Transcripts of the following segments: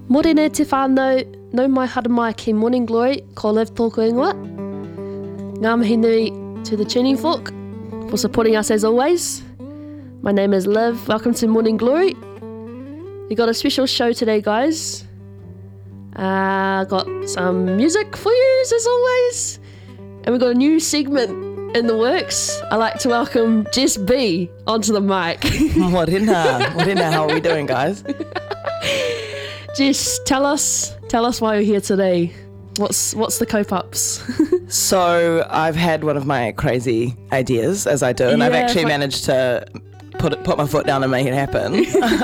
Morena te whānau, nau mai hara mai ki Morning Glory, ko Liv tōku ingoa. Ngā mihi nui to the tuning fork for supporting us as always. My name is Liv, welcome to Morning Glory. We got a special show today, guys. Got some music for you as always. And we got a new segment in the works. I like to welcome Jess B onto the mic. Morena, how are we doing, guys? Jess, tell us why you're here today. What's the cope-ups? So I've had one of my crazy ideas, as I do, and I've actually managed to put my foot down and make it happen.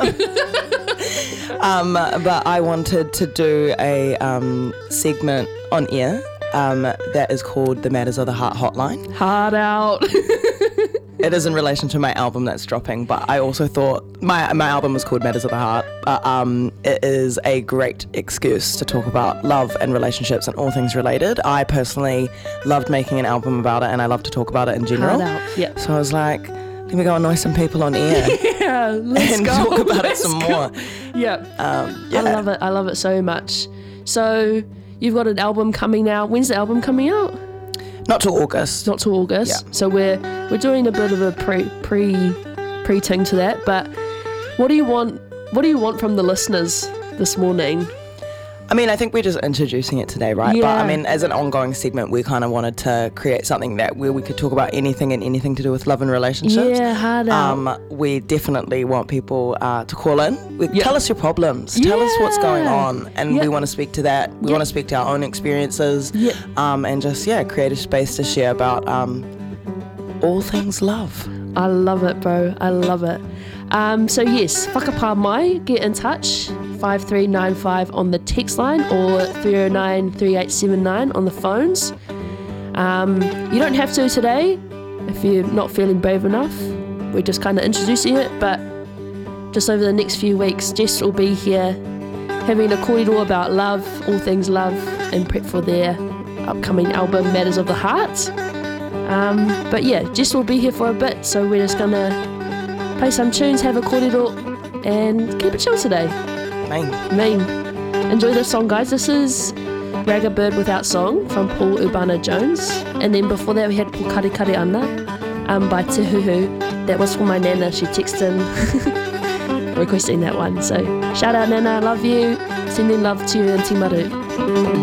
But I wanted to do a segment on air that is called the Matters of the Heart Hotline. Hard out. It is in relation to my album that's dropping, but I also thought my album was called Matters of the Heart. It is a great excuse to talk about love and relationships and all things related. I personally loved making an album about it, and I love to talk about it in general. Hard out. Yep. So I was like, let me go annoy some people on air. Yeah, let's and go. talk about it some more. Yeah. Yeah. I love it so much. So you've got an album coming out. When's the album coming out? Not till August. Not till August. Yeah. So we're doing a bit of a pre-ting to that. But what do you want from the listeners this morning? I mean, I think we're just introducing it today, right? Yeah. But I mean, as an ongoing segment, we kind of wanted to create something where we could talk about anything and anything to do with love and relationships. Yeah, hard out. We definitely want people to call in. Tell us your problems. Tell us what's going on. And we want to speak to that. We want to speak to our own experiences. And just, create a space to share about all things love. I love it, bro. I love it. So yes, whakapā mai, get in touch. 5395 on the text line or 309 3879 on the phones. You don't have to today if you're not feeling brave enough. We're just kind of introducing it, but just over the next few weeks, Jess will be here having a kōrero about love, all things love, and prep for their upcoming album Matters of the Heart. But yeah, Jess will be here for a bit, so we're just gonna play some tunes, have a kōrero, and keep it chill today. Main. Enjoy this song, guys. This is Rag a Bird Without Song from Paul Urbana Jones. And then before that we had Pōkare Kare Ana by Te Huhu. That was for my Nana. She texted in requesting that one. So shout out Nana, love you. Sending love to you and Timaru.